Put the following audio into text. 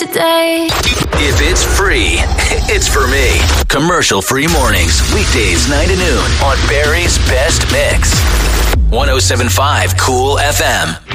today. If it's free, it's for me. Commercial-free mornings, weekdays 9 to noon on Barry's Best Mix. 107.5 Cool FM.